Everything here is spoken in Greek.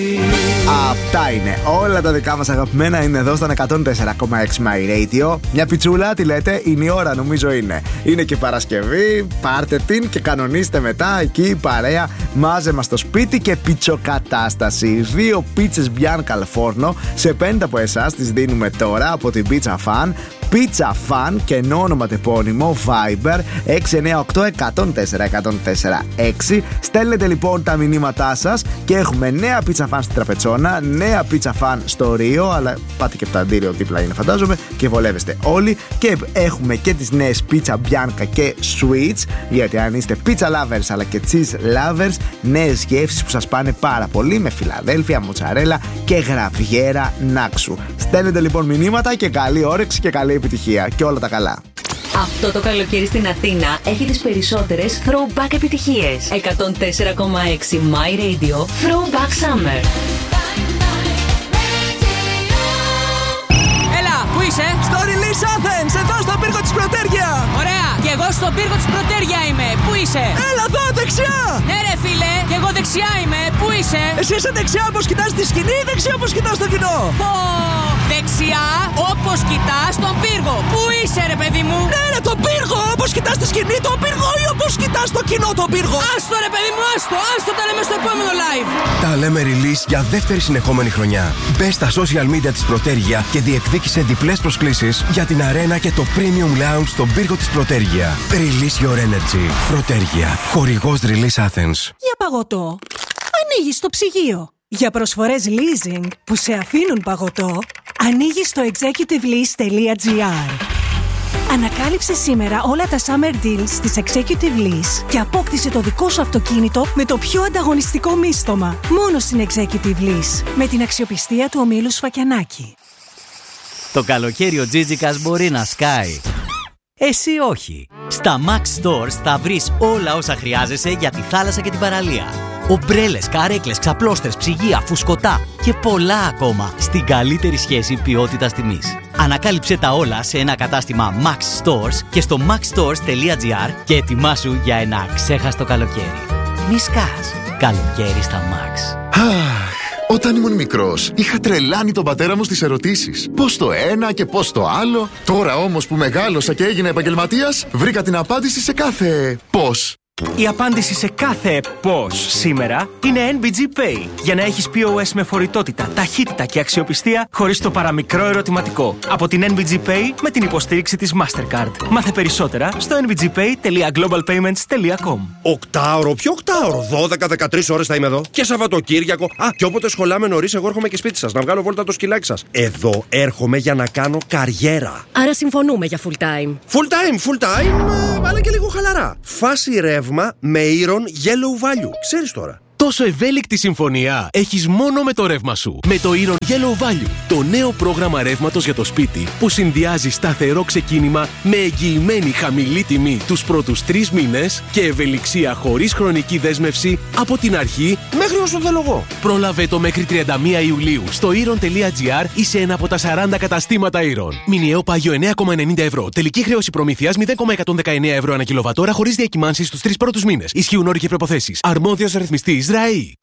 Αυτά είναι. Όλα τα δικά μας αγαπημένα είναι εδώ στον 104,6 My Radio. Μια πιτσούλα, τι λέτε, είναι η ώρα, νομίζω είναι. Είναι και Παρασκευή, πάρτε την και κανονίστε μετά εκεί παρέα, μάζεμα στο σπίτι και πιτσοκατάσταση. 2 πίτσες Bianca al Forno σε 5 από εσάς τις δίνουμε τώρα από την Pizza Fan. Pizza Fan και όνομα τεπώνυμο Viber 698-104-104-6. Στέλνετε λοιπόν τα μηνύματά σας και έχουμε νέα Pizza Fan στην Τραπετσόνα, νέα Pizza Fan στο Ρίο, αλλά πάτε και πταντήριο δίπλα είναι φαντάζομαι και βολεύεστε όλοι. Και έχουμε και τις νέες Pizza Bianca και Sweets, γιατί αν είστε pizza lovers αλλά και cheese lovers, νέες γεύσεις που σας πάνε πάρα πολύ με Φιλαδέλφια, μοτσαρέλα και γραβιέρα Νάξου. Στέλνετε λοιπόν μηνύματα και καλή όρεξη και καλή επιτυχία και όλα τα καλά. Αυτό το καλοκαίρι στην Αθήνα έχει τις περισσότερες throwback επιτυχίες. 104,6 My Radio Throwback Summer. Έλα, πού είσαι? Στο Release Athens, εδώ στον πύργο της Πρωτέργεια. Ωραία, και εγώ στον πύργο της Πρωτέργεια είμαι. Πού είσαι? Έλα εδώ, δεξιά. Ναι ρε φίλε, και εγώ δεξιά είμαι. Πού είσαι? Εσύ είσαι δεξιά όπως κοιτάς τη σκηνή ή δεξιά όπως κοιτάς το κοινό? Δεξιά όπως κοιτάς τον πύργο. Πού είσαι ρε παιδί μου? Ναι ρε, τον πύργο, όπως κοιτάς τη σκηνή τον πύργο ή όπως κοιτάς το κοινό τον πύργο? Άστο ρε παιδί μου, άστο τα λέμε στο επόμενο live. Τα λέμε release για δεύτερη συνεχόμενη χρονιά. Μπες στα social media της Πρωτέργεια και διεκδίκησε διπλές προσκλήσεις για την αρένα και το premium lounge στον πύργο της Πρωτέργεια. Release your energy. Πρωτέργεια. Χορηγός Release Athens. Για παγωτό, ανοίγεις το ψυγείο. Για προσφορές leasing που σε αφήνουν παγωτό, ανοίγεις στο executivelease.gr. Ανακάλυψε σήμερα όλα τα summer deals της Executive Lease και απόκτησε το δικό σου αυτοκίνητο με το πιο ανταγωνιστικό μίσθωμα. Μόνο στην Executive Lease, με την αξιοπιστία του ομίλου Σφακιανάκη. Το καλοκαίρι ο Τζίτζικας μπορεί να σκάει. Εσύ όχι. Στα Max Stores θα βρεις όλα όσα χρειάζεσαι για τη θάλασσα και την παραλία. Ομπρέλες, καρέκλες, ξαπλώστερς, ψυγεία, φουσκωτά και πολλά ακόμα στην καλύτερη σχέση ποιότητας τιμής. Ανακάλυψε τα όλα σε ένα κατάστημα Max Stores και στο maxstores.gr και ετοιμάσου για ένα ξέχαστο καλοκαίρι. Μη σκάς. Καλοκαίρι στα Max. Όταν ήμουν μικρός, είχα τρελάνει τον πατέρα μου στις ερωτήσεις. Πώς το ένα και πώς το άλλο. Τώρα όμως που μεγάλωσα και έγινα επαγγελματίας, βρήκα την απάντηση σε κάθε πώς. Η απάντηση σε κάθε πώς σήμερα είναι NBG Pay. Για να έχεις POS με φορητότητα, ταχύτητα και αξιοπιστία χωρίς το παραμικρό ερωτηματικό. Από την NBG Pay με την υποστήριξη της Mastercard. Μάθε περισσότερα στο nbgpay.globalpayments.com. Οκτάωρο, ποιο οκτάωρο? 12-13 ώρες θα είμαι εδώ. Και Σαββατοκύριακο. Και όποτε σχολάμε νωρίς, εγώ έρχομαι και σπίτι σας να βγάλω βόλτα το σκυλάκι σας. Εδώ έρχομαι για να κάνω καριέρα. Άρα συμφωνούμε για full time. Full time, αλλά και λίγο χαλαρά. Φάση ρεύμα με Iron Yellow Value. Ξέρεις τώρα. Τόσο ευέλικτη συμφωνία έχεις μόνο με το ρεύμα σου. Με το Iron Yellow Value, το νέο πρόγραμμα ρεύματος για το σπίτι που συνδυάζει σταθερό ξεκίνημα με εγγυημένη χαμηλή τιμή τους πρώτους 3 μήνες και ευελιξία χωρίς χρονική δέσμευση από την αρχή μέχρι όσο θέλω εγώ. Πρόλαβε το μέχρι 31 Ιουλίου στο iron.gr ή σε ένα από τα 40 καταστήματα Iron. Μηνιαίο πάγιο 9,90 ευρώ. Τελική χρέωση προμήθειας 0,119 ευρώ ανά κιλοβατόρα χωρίς διακυμάνσεις στους 3 πρώτους μήνες. Ισχύουν όροι και προϋποθέσεις. Αρμόδιος ρυθμιστής ΡΑΗ.